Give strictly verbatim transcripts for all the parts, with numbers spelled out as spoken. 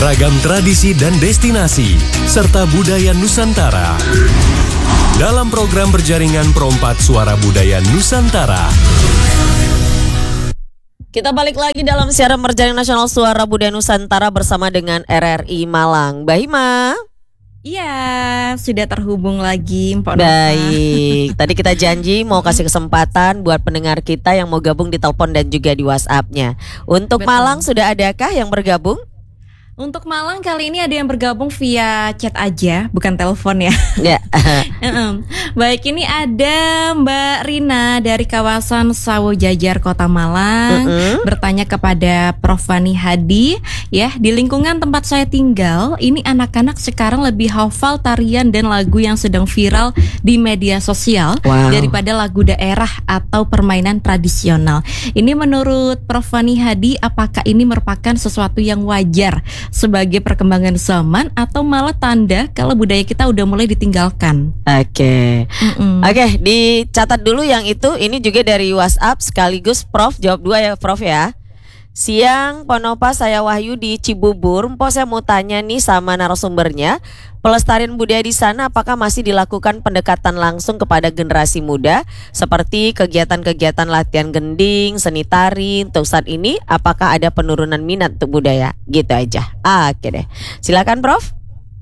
ragam tradisi dan destinasi, serta budaya Nusantara. Dalam program berjaringan Perompat Suara Budaya Nusantara. Kita balik lagi dalam siaran berjaringan nasional Suara Budaya Nusantara bersama dengan R R I Malang. Mbak Hima. Iya, sudah terhubung lagi Mpok Nova. Baik, tadi kita janji mau kasih kesempatan buat pendengar kita yang mau gabung di telepon dan juga di WhatsApp-nya. Untuk Betul. Malang sudah adakah yang bergabung? Untuk Malang kali ini ada yang bergabung via chat aja, bukan telepon ya. Ya. Baik, ini ada Mbak Rina dari kawasan Sawo Jajar, Kota Malang, Mm-mm. bertanya kepada Prof Fani Hadi, ya, di lingkungan tempat saya tinggal, ini anak-anak sekarang lebih hafal tarian dan lagu yang sedang viral di media sosial Wow. daripada lagu daerah atau permainan tradisional. Ini menurut Prof Fani Hadi, apakah ini merupakan sesuatu yang wajar sebagai perkembangan zaman atau malah tanda kalau budaya kita udah mulai ditinggalkan? Oke. Mm-mm. Oke, dicatat dulu yang itu. Ini juga dari WhatsApp sekaligus Prof jawab dua ya Prof ya. Siang Ponopa, saya Wahyu di Cibubur. Mpo, saya mau tanya nih sama narasumbernya, pelestarian budaya di sana apakah masih dilakukan pendekatan langsung kepada generasi muda seperti kegiatan-kegiatan latihan gending, seni tari untuk saat ini, apakah ada penurunan minat untuk budaya? Gitu aja. Ah, oke deh. Silakan Prof.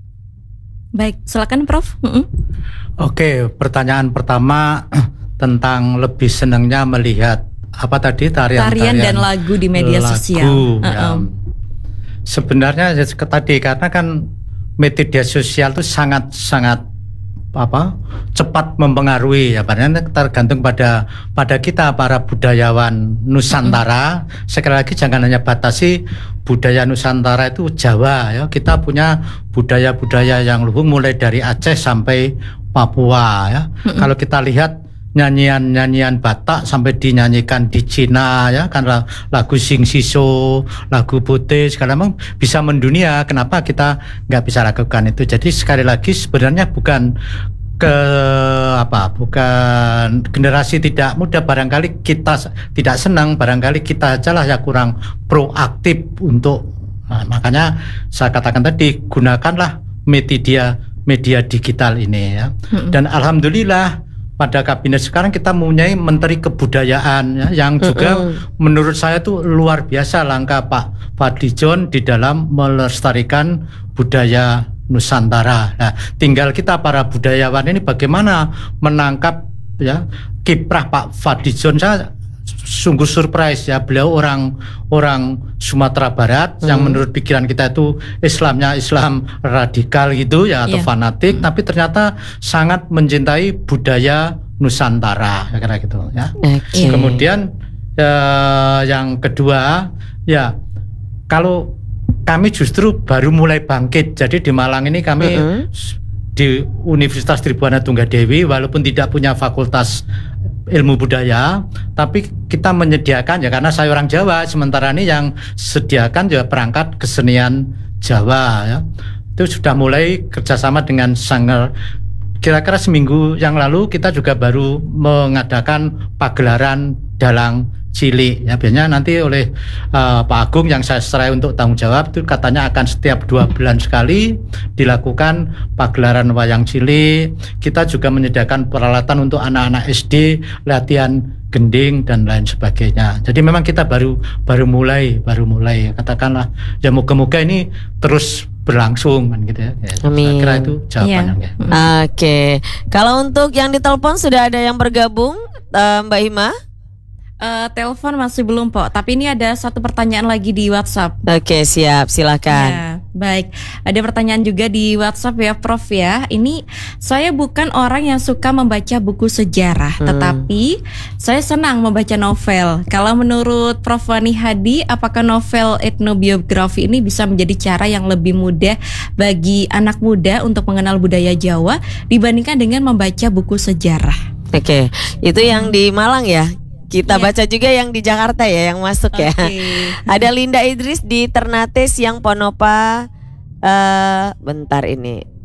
Baik, silakan Prof. Mm-mm. Oke, pertanyaan pertama tentang lebih senangnya melihat apa tadi tarian, Tarian dan lagu di media lagu, sosial. ya. Uh-uh. Sebenarnya tadi karena kan media sosial itu sangat sangat apa cepat mempengaruhi ya, karena tergantung pada pada kita para budayawan Nusantara. Mm-hmm. Sekali lagi jangan hanya batasi budaya Nusantara itu Jawa ya, kita punya budaya-budaya yang luhur mulai dari Aceh sampai Papua ya. Mm-hmm. Kalau kita lihat nyanyian-nyanyian Batak sampai dinyanyikan di Cina ya, kan lagu Sing Siso, lagu Bote segala macam bisa mendunia. Kenapa kita nggak bisa lakukan itu? Jadi sekali lagi sebenarnya bukan ke apa bukan generasi tidak muda, barangkali kita tidak senang, barangkali kita ajalah yang kurang proaktif untuk, nah, makanya saya katakan tadi gunakanlah media media digital ini ya. Mm-hmm. Dan alhamdulillah pada kabinet sekarang kita mempunyai Menteri Kebudayaan ya, yang juga mm-hmm. menurut saya itu luar biasa langkah Pak Fadlizon di dalam melestarikan budaya Nusantara. Nah, tinggal kita para budayawan ini bagaimana menangkap ya kiprah Pak Fadlizon. Saya sungguh surprise ya, beliau orang orang Sumatera Barat hmm. yang menurut pikiran kita itu Islamnya Islam radikal gitu ya, atau yeah. fanatik, hmm. tapi ternyata sangat mencintai budaya Nusantara ya, kira gitu ya. Okay. Kemudian ya, yang kedua ya, kalau kami justru baru mulai bangkit. Jadi di Malang ini kami uh-huh. di Universitas Tribhuwana Tunggadewi walaupun tidak punya fakultas ilmu budaya, tapi kita menyediakan ya, karena saya orang Jawa, sementara ini yang sediakan juga perangkat kesenian Jawa ya. Itu sudah mulai kerjasama dengan Sanggar. Kira-kira seminggu yang lalu kita juga baru mengadakan pagelaran dalang cilik ya, biasanya nanti oleh uh, Pak Agung yang saya serai untuk tanggung jawab, itu katanya akan setiap dua bulan sekali dilakukan pagelaran wayang cilik. Kita juga menyediakan peralatan untuk anak-anak S D latihan gending dan lain sebagainya. Jadi memang kita baru baru mulai baru mulai katakanlah ya, moga-moga ini terus berlangsung kan gitu ya. Amin. Saya kira itu jawabannya. Yeah. Oke, okay. Kalau untuk yang ditelepon sudah ada yang bergabung, uh, Mbak Hima? Uh, telepon masih belum Pok, tapi ini ada satu pertanyaan lagi di WhatsApp. Oke, siap, silakan. Ya, baik, ada pertanyaan juga di WhatsApp ya Prof ya. Ini saya bukan orang yang suka membaca buku sejarah, hmm. tetapi saya senang membaca novel. Kalau menurut Prof Fani Hadi, apakah novel etnobiografi ini bisa menjadi cara yang lebih mudah bagi anak muda untuk mengenal budaya Jawa dibandingkan dengan membaca buku sejarah? Oke, itu yang di Malang ya. Kita yeah. baca juga yang di Jakarta ya, yang masuk okay. ya. Ada Linda Idris di Ternate, Siang Ponopa. Uh, bentar ini.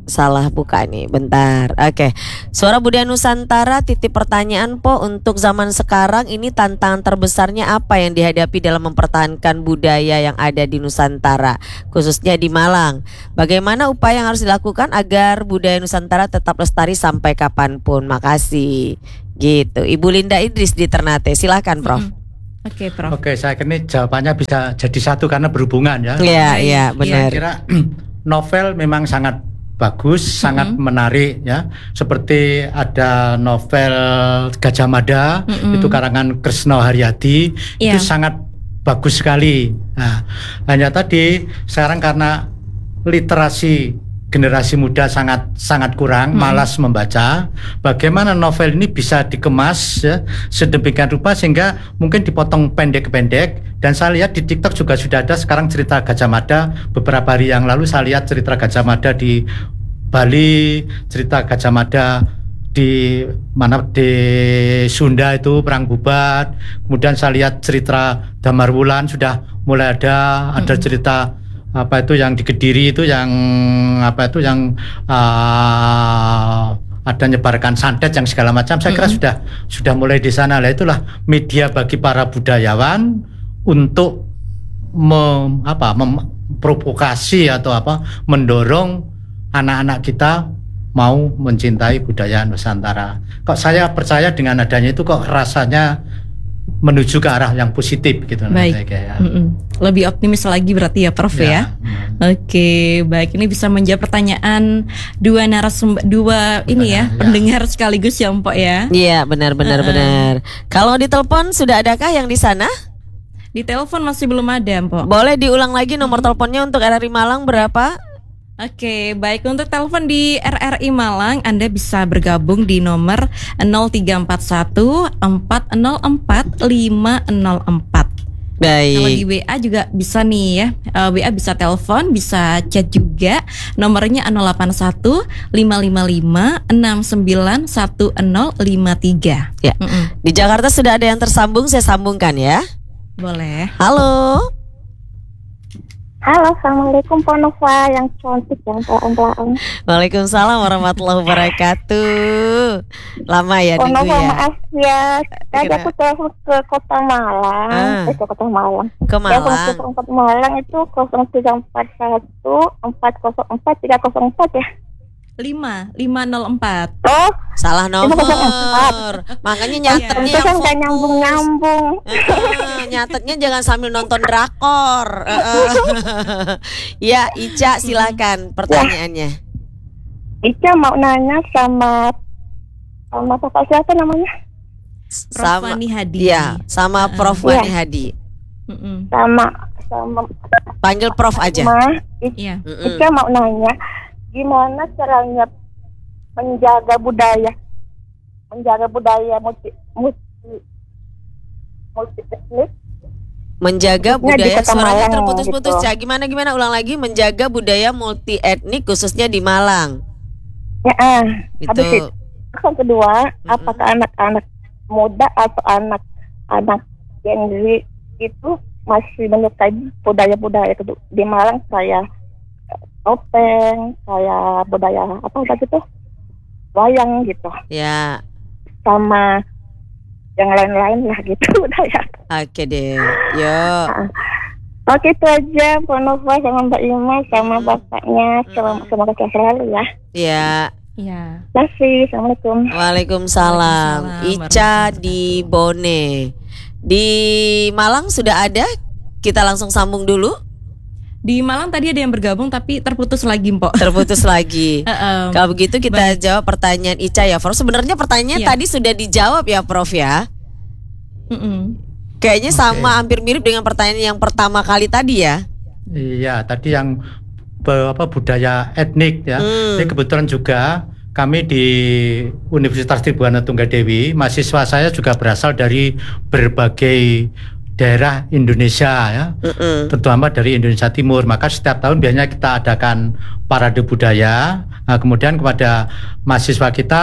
salah buka nih, bentar. Oke, Suara Budaya Nusantara titip pertanyaan Po, untuk zaman sekarang ini tantangan terbesarnya apa yang dihadapi dalam mempertahankan budaya yang ada di Nusantara, khususnya di Malang. Bagaimana upaya yang harus dilakukan agar budaya Nusantara tetap lestari sampai kapanpun? Makasih. Gitu, Ibu Linda Idris di Ternate, silakan Prof. Mm-hmm. Oke, Prof. Oke, saya kira ini jawabannya bisa jadi satu karena berhubungan ya. Iya, iya, benar. Saya kira novel memang sangat bagus, mm-hmm. sangat menarik ya. Seperti ada novel Gajah Mada, mm-hmm. itu karangan Kresna Haryadi, yeah. itu sangat bagus sekali. Nah, hanya tadi sekarang karena literasi generasi muda sangat sangat kurang, mm-hmm. malas membaca. Bagaimana novel ini bisa dikemas ya, sedemikian rupa sehingga mungkin dipotong pendek-pendek. Dan saya lihat di TikTok juga sudah ada sekarang cerita Gajah Mada. Beberapa hari yang lalu saya lihat cerita Gajah Mada di Bali, cerita Gajah Mada di mana di Sunda itu Perang Bubat. Kemudian saya lihat cerita Damar Wulan sudah mulai ada, ada hmm. cerita apa itu yang di Kediri itu yang apa itu yang uh, ada nyebarkan santet yang segala macam. Saya kira hmm. sudah sudah mulai di sana. Lah itulah media bagi para budayawan untuk mem, apa memprovokasi atau apa mendorong anak-anak kita mau mencintai budaya Nusantara. Kok saya percaya dengan adanya itu kok rasanya menuju ke arah yang positif gitu. Baik. Ya. Lebih optimis lagi berarti ya Prof ya. ya? Hmm. Oke, baik, ini bisa menjawab pertanyaan dua narasumber, dua ini ya, ya pendengar sekaligus ya Mpok ya. Iya, benar benar uh-uh. benar. Kalau di telepon sudah adakah yang di sana? Di telepon masih belum ada, Mpok. Boleh diulang lagi nomor teleponnya untuk R R I Malang berapa? Oke, baik, untuk telepon di R R I Malang Anda bisa bergabung di nomor nol tiga empat satu empat nol empat lima nol empat. Baik. Kalau di W A juga bisa nih ya, uh, W A bisa telepon, bisa chat juga. Nomornya nol delapan satu lima lima lima enam sembilan satu nol lima tiga. Ya. Mm-mm. Di Jakarta sudah ada yang tersambung, saya sambungkan ya. Boleh. Halo. Halo, assalamualaikum Pak Nova yang cantik yang pelan-pelan. Waalaikumsalam warahmatullahi wabarakatuh. Lama ya Pak Nova ya. Maaf ya, tadi aku telepon ke Kota Malang, ah. eh, ke Kota Malang. Ke Malang. Ke Kota Malang itu nol tiga empat satu empat nol empat tiga nol empat ya. lima lima nol empat. Oh, salah nomor. Makanya nyatetnya ya, yang fokus. Nyambung-nyambung. Uh, nyatetnya jangan sambil nonton drakor. Uh, uh. Ya, Ica silakan pertanyaannya. Ya. Ica mau nanya sama sama Bapak siapa namanya? Prof Wani Hadi. Ya, sama Prof uh, Wani ya. Hadi. Uh-uh. Sama sama panggil Prof aja. Iya. Ica mau nanya gimana caranya menjaga budaya, menjaga budaya multi multi multi etnik, menjaga budaya suaranya terputus-putus gitu. Gimana gimana ulang lagi, menjaga budaya multi etnik khususnya di Malang. Ya, ah. Gitu. Habis itu yang kedua, mm-hmm. apakah anak-anak muda atau anak-anak Gen Z itu masih menyukai budaya-budaya itu di Malang? Saya topeng, kayak budaya apa tadi tuh wayang gitu ya, sama yang lain-lain lah gitu budaya. Oke deh, yuk. Nah, oke itu aja Mbak Nova sama Mbak Ima sama bapaknya, semoga semoga sehat selalu ya. Iya. Iya. Terima kasih. Assalamualaikum. Waalaikumsalam. Ica di Bone. Di Malang sudah ada? Kita langsung sambung dulu. Di Malang tadi ada yang bergabung tapi terputus lagi, Mpok. Terputus lagi. uh-um. Kalau begitu kita Baik. jawab pertanyaan Ica ya, Prof. Sebenarnya pertanyaannya yeah. tadi sudah dijawab ya, Prof ya. Mm-mm. Kayaknya okay. sama hampir mirip dengan pertanyaan yang pertama kali tadi ya. Iya, tadi yang apa budaya etnik ya. Hmm. Ini kebetulan juga kami di Universitas Tribhuwana Tunggadewi, mahasiswa saya juga berasal dari berbagai daerah Indonesia ya, uh-uh. terutama dari Indonesia Timur. Maka setiap tahun biasanya kita adakan parade budaya. Nah, kemudian kepada mahasiswa kita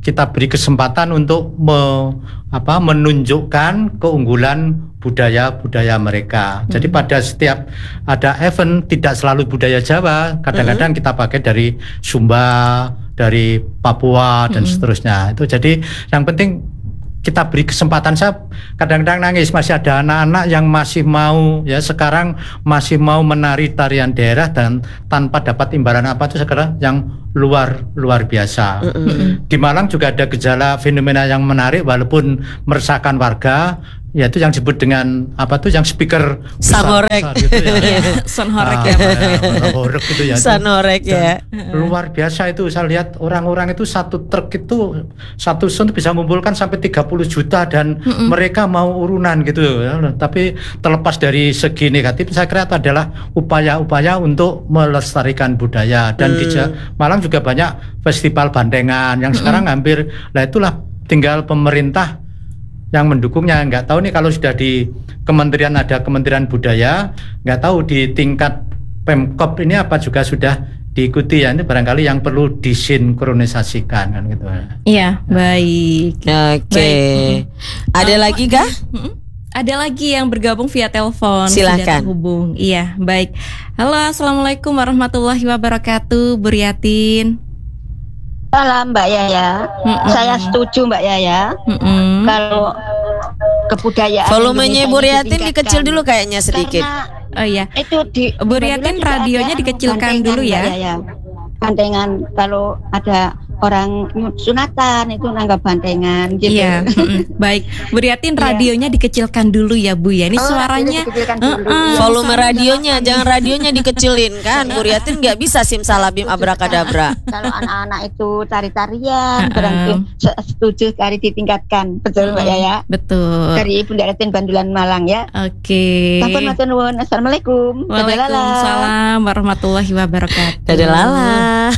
kita beri kesempatan untuk me, apa, menunjukkan keunggulan budaya-budaya mereka. Hmm. Jadi pada setiap ada event tidak selalu budaya Jawa, kadang-kadang hmm. kita pakai dari Sumba, dari Papua dan hmm. seterusnya. Itu jadi yang penting kita beri kesempatan. Saya kadang-kadang nangis, masih ada anak-anak yang masih mau ya sekarang masih mau menari tarian daerah dan tanpa dapat imbalan apa itu sekarang yang luar luar biasa. Mm-hmm. Di Malang juga ada gejala fenomena yang menarik walaupun meresahkan warga, yaitu yang disebut dengan apa tuh yang speaker Sanorek gitu ya. Sonorek ah, ya. Horek gitu ya. Sanorek ya. Luar biasa itu, saya lihat orang-orang itu satu truk itu satu sound bisa mengumpulkan sampai tiga puluh juta dan mm-mm. mereka mau urunan gitu ya. Tapi terlepas dari segi negatif, saya kira itu adalah upaya-upaya untuk melestarikan budaya dan mm. di Malang juga banyak festival bandengan yang sekarang mm-mm. hampir, lah itulah tinggal pemerintah yang mendukungnya. Nggak tahu nih kalau sudah di kementerian ada Kementerian Budaya, nggak tahu di tingkat Pemkop ini apa juga sudah diikuti ya. Ini barangkali yang perlu disinkronisasikan kan gitu. Iya, baik. Oke. Okay. Ada um, lagi kah? Ada lagi yang bergabung via telepon. Silakan. Hubung. Iya, baik. Halo, assalamualaikum warahmatullahi wabarakatuh, Bu Riatin. Salam Mbak Yaya. Mm-mm. Saya setuju Mbak Yaya. Mm-mm. Kalau kebudayaan volumenya Bu Riatin dikecil dulu kayaknya sedikit. Oh iya. Itu di Bu Riatin radionya dikecilkan dulu ya. Ya. Bantengan kalau ada orang sunatan itu nanggap bantengan gitu. Iya. Baik, Bu Riatin radionya dikecilkan dulu ya Bu ya. Ini oh, suaranya uh, uh, volume radionya, jangan radionya dikecilin kan. Bu Riatin nggak bisa simsalabim abrakadabra. Kalau anak-anak itu tari-tarian, uh, berarti setuju kari ditingkatkan. Betul Mbak uh, Yaya? Betul. Dari Bunda Ratin Bandulan Malang ya. Oke. Okay. Assalamualaikum. Waalaikumsalam warahmatullahi wabarakatuh. Dadah lala.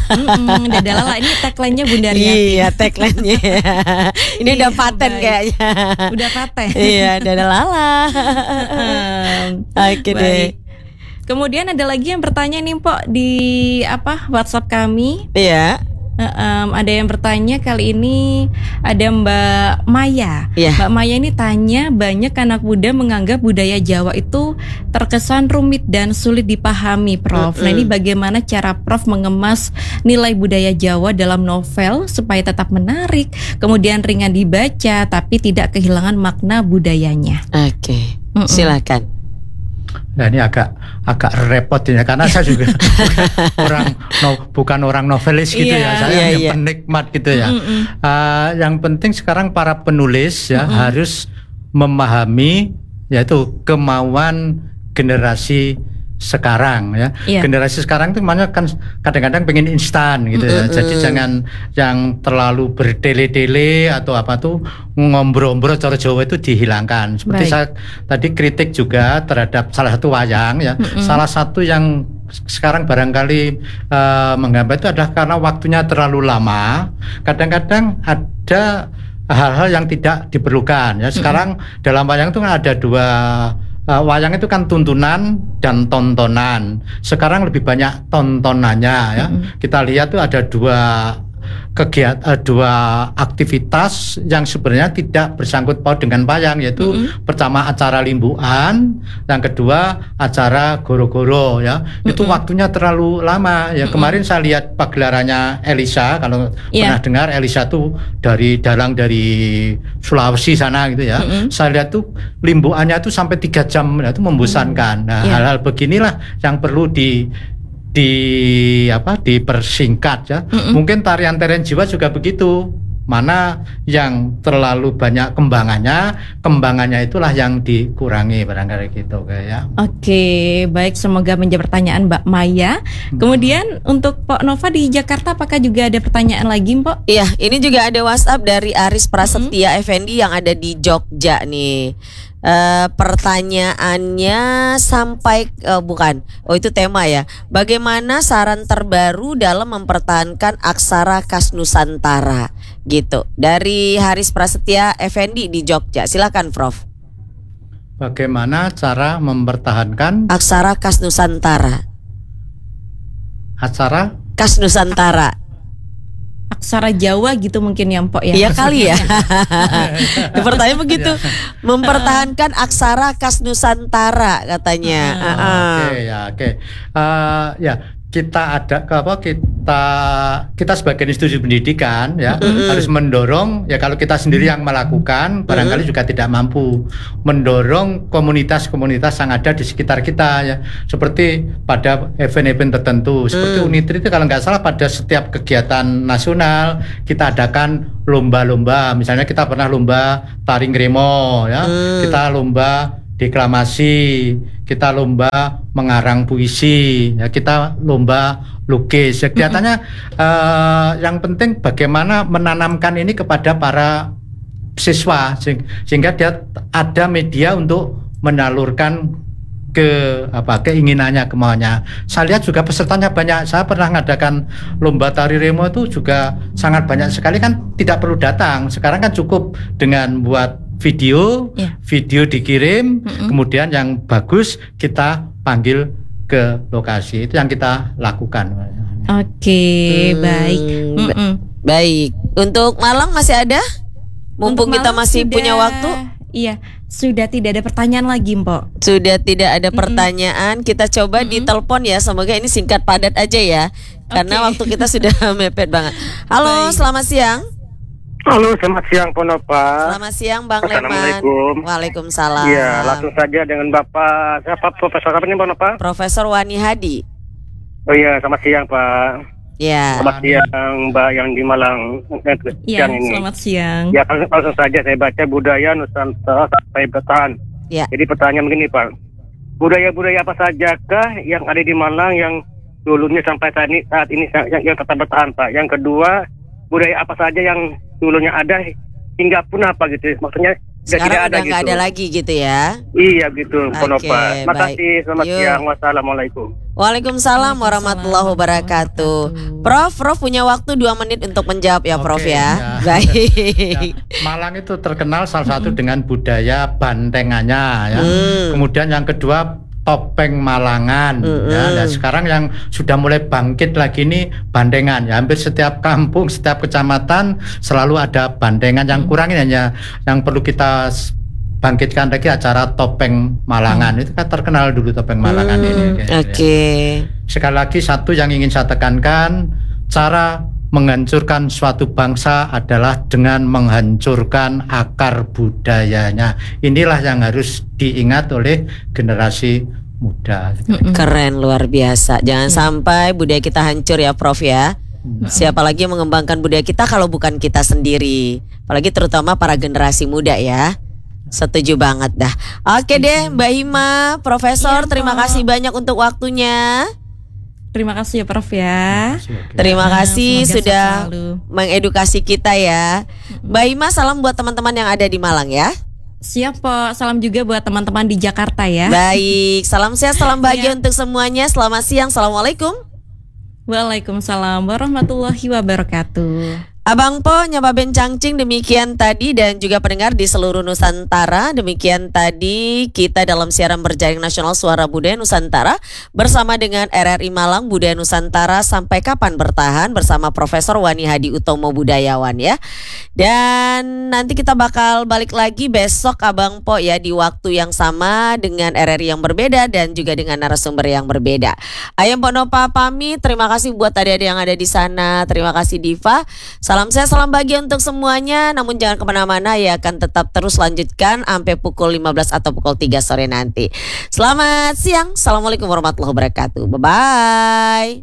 Dadah lala, ini tagline-nya Bunda Riatin. Iya, tagline-nya. Ini udah paten kayaknya. Udah paten. Iya, dadah lala. Oke deh. Kemudian ada lagi yang bertanya nih Pok di apa WhatsApp kami. Iya. Um, ada yang bertanya kali ini ada Mbak Maya. Yeah. Mbak Maya ini tanya, banyak anak muda menganggap budaya Jawa itu terkesan rumit dan sulit dipahami, Prof. Mm-hmm. Nah ini bagaimana cara Prof mengemas nilai budaya Jawa dalam novel supaya tetap menarik, kemudian ringan dibaca tapi tidak kehilangan makna budayanya. Oke, okay. mm-hmm. silakan. Nah ini agak agak repot ya karena saya juga orang no, bukan orang novelis gitu yeah, ya, saya yeah, yang yeah. penikmat gitu ya. Mm-hmm. Uh, yang penting sekarang para penulis ya mm-hmm. harus memahami yaitu kemauan generasi sekarang ya. Yeah. Generasi sekarang itu makanya kan kadang-kadang pengen instan gitu ya. Mm-hmm. Jadi jangan yang terlalu bertele-tele atau apa tuh ngombro-ngombro cara Jawa itu dihilangkan. Seperti Baik. saya tadi kritik juga terhadap salah satu wayang ya. Mm-hmm. Salah satu yang sekarang barangkali uh, menggambar itu adalah karena waktunya terlalu lama. Kadang-kadang ada hal-hal yang tidak diperlukan ya. Sekarang mm-hmm. dalam wayang itu kan ada dua Uh, wayang itu kan tuntunan dan tontonan. Sekarang lebih banyak tontonannya ya. Mm-hmm. Kita lihat tuh ada dua kegiatan, uh, dua aktivitas yang sebenarnya tidak bersangkut paut dengan wayang, yaitu mm-hmm. pertama acara limbuan, yang kedua acara goro-goro ya. Mm-hmm. Itu waktunya terlalu lama ya. Mm-hmm. Kemarin saya lihat pagelarannya Elisa, kalau yeah. pernah dengar Elisa tuh dari dalang dari Sulawesi sana gitu ya. Mm-hmm. Saya lihat tuh limbuannya tuh sampai tiga jam ya, itu membosankan. Nah, yeah. hal-hal beginilah yang perlu di di apa dipersingkat ya. Mm-mm. Mungkin tarian-tarian Jawa juga begitu. Mana yang terlalu banyak kembangannya, kembangannya itulah yang dikurangi barangkali gitu ya. Oke, baik, semoga menjawab pertanyaan Mbak Maya. Hmm. Kemudian untuk Pak Nova di Jakarta apakah juga ada pertanyaan lagi, Mbak? Iya, ini juga ada WhatsApp dari Aris Prasetya hmm. Effendi yang ada di Jogja nih. Uh, pertanyaannya sampai uh, bukan, oh itu tema ya. Bagaimana saran terbaru dalam mempertahankan aksara khas Nusantara? Gitu. Dari Haris Prasetya Effendi di Jogja. Silakan, Prof. Bagaimana cara mempertahankan aksara khas Nusantara? Aksara khas Nusantara. aksara Jawa gitu mungkin ya Mpok ya. Iya kali ya. Pertanyaan begitu. Mempertahankan aksara khas Nusantara katanya. Oke Uh-uh. okay, ya oke okay. uh, ya kita ada apa kita kita sebagai institusi pendidikan ya mm-hmm. harus mendorong ya kalau kita sendiri yang melakukan barangkali mm-hmm. juga tidak mampu mendorong komunitas-komunitas yang ada di sekitar kita ya seperti pada event-event tertentu seperti mm. Unitri itu kalau nggak salah pada setiap kegiatan nasional kita adakan lomba-lomba misalnya kita pernah lomba taring remo ya mm. kita lomba deklamasi, kita lomba mengarang puisi, ya kita lomba lukis. Ya, kelihatannya uh, yang penting bagaimana menanamkan ini kepada para siswa sehingga dia ada media untuk menyalurkan ke apa keinginannya, kemauannya. Saya lihat juga pesertanya banyak. Saya pernah mengadakan lomba tari remo itu juga sangat banyak sekali kan tidak perlu datang. Sekarang kan cukup dengan buat video, yeah. video dikirim, mm-hmm. kemudian yang bagus kita panggil ke lokasi. Itu yang kita lakukan. Oke, okay, hmm, baik. Mm-mm. Baik. Untuk Malang masih ada? Mumpung kita masih sudah, punya waktu. Iya, sudah tidak ada pertanyaan lagi, Mpok. Sudah tidak ada pertanyaan. Mm-mm. Kita coba Mm-mm. ditelepon ya. Semoga ini singkat padat aja ya. Karena okay. waktu kita sudah mepet banget. Halo, baik. Selamat siang. Halo, selamat siang Ponopa. Selamat siang Bang Leman. Assalamualaikum. Waalaikumsalam. Iya, langsung saja dengan Bapak siapa Profesor apa nih Ponopa? Profesor Wani Hadi. Oh iya, selamat siang Pak. Iya. Selamat siang Mbak yang di Malang. Iya, selamat siang. Ya, langsung, langsung saja saya baca budaya Nusantara sampai bertahan. Ya. Jadi pertanyaan begini Pak. Budaya-budaya apa sajakah yang ada di Malang yang dulunya sampai saat ini, saat ini yang, yang tetap bertahan Pak? Yang kedua, budaya apa saja yang dulunya ada hingga punah apa gitu, maksudnya sekarang tidak udah nggak gitu. ada lagi gitu ya? Iya gitu, Ponopa. Okay, makasih, selamat Yuk. siang, wassalamualaikum. Waalaikumsalam warahmatullahi wabarakatuh. Prof, Prof punya waktu dua menit untuk menjawab ya, Prof okay, ya. ya. Baik. Ya, Malang itu terkenal salah satu dengan budaya bantengannya ya. Hmm. Kemudian yang kedua topeng Malangan mm-hmm. ya. Dan sekarang yang sudah mulai bangkit lagi ini bandengan ya. Hampir setiap kampung, setiap kecamatan selalu ada bandengan. Yang kurang ini hanya yang perlu kita bangkitkan lagi acara topeng Malangan. Mm. Itu kan terkenal dulu topeng Malangan mm. ini. Oke. Okay. Ya. Sekali lagi satu yang ingin saya tekankan, cara menghancurkan suatu bangsa adalah dengan menghancurkan akar budayanya. Inilah yang harus diingat oleh generasi muda. Keren, luar biasa. Jangan sampai budaya kita hancur ya, Prof ya. Siapa lagi yang mengembangkan budaya kita kalau bukan kita sendiri. Apalagi terutama para generasi muda ya. Setuju banget dah. Oke deh, Mbak Hima, Profesor, iya, terima kasih banyak untuk waktunya. Terima kasih ya Prof ya. Terima kasih Semoga sudah selalu mengedukasi kita ya. Mbak Ima, salam buat teman-teman yang ada di Malang ya. Siap Po, salam juga buat teman-teman di Jakarta ya. Baik, salam sehat, salam bahagia ya. Untuk semuanya. Selamat siang, assalamualaikum. Waalaikumsalam warahmatullahi wabarakatuh. Abang Po, Nyaba Ben Cangcing, demikian tadi dan juga pendengar di seluruh Nusantara. Demikian tadi kita dalam siaran berjaring nasional Suara Budaya Nusantara bersama dengan R R I Malang Budaya Nusantara sampai kapan bertahan bersama Profesor Wani Hadi Utomo budayawan ya. Dan nanti kita bakal balik lagi besok Abang Po ya di waktu yang sama dengan R R I yang berbeda dan juga dengan narasumber yang berbeda. Ayam Ponopa pamit, terima kasih buat adik-adik yang ada di sana. Terima kasih Diva. Salam sehat, salam bahagia untuk semuanya. Namun jangan kemana-mana ya, akan tetap terus lanjutkan sampai pukul lima belas atau pukul tiga sore nanti. Selamat siang. Assalamualaikum warahmatullahi wabarakatuh. Bye-bye.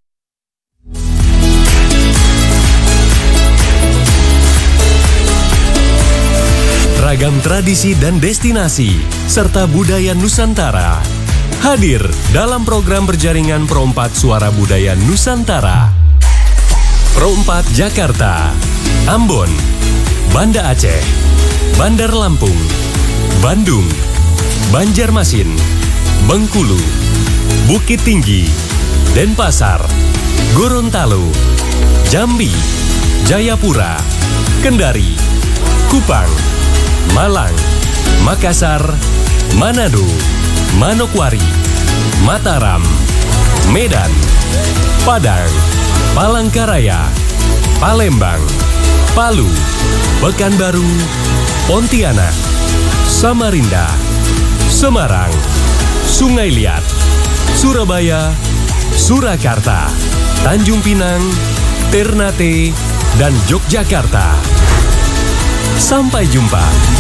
Ragam tradisi dan destinasi serta budaya Nusantara hadir dalam program berjaringan Pro empat Suara Budaya Nusantara. Pro empat Jakarta, Ambon, Banda Aceh, Bandar Lampung, Bandung, Banjarmasin, Bengkulu, Bukit Tinggi, Denpasar, Gorontalo, Jambi, Jayapura, Kendari, Kupang, Malang, Makassar, Manado, Manokwari, Mataram, Medan, Padang, Palangkaraya, Palembang, Palu, Pekanbaru, Pontianak, Samarinda, Semarang, Sungai Liat, Surabaya, Surakarta, Tanjung Pinang, Ternate, dan Yogyakarta. Sampai jumpa.